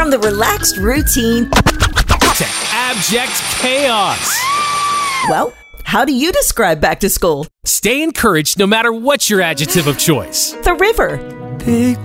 From the relaxed routine to abject chaos. Well, how do you describe back to school? Stay encouraged no matter what's your adjective of choice. The river. Big